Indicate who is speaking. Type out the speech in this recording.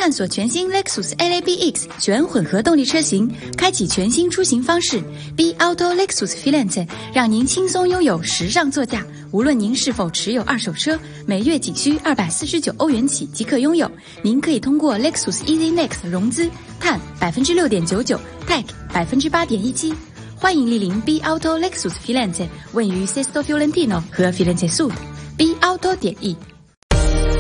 Speaker 1: 探索全新 Lexus LABX 全混合动力车型，开启全新出行方式。B Auto Lexus Filante 让您轻松拥有时尚座驾。无论您是否持有二手车，每月仅需249欧元起即可拥有。您可以通过 Lexus Easy Next 融资，碳 6.99%， Tech 8.17%。欢迎莅临 B Auto Lexus Filante， 位于 Sesto Fiorentino 和 Firenze Sud。B Auto.E